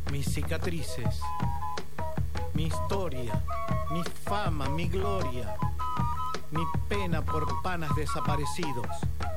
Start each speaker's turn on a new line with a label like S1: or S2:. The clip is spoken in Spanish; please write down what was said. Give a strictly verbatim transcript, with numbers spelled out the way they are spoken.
S1: mis cicatrices, mi historia, mi fama, mi gloria, mi pena por panas desaparecidos.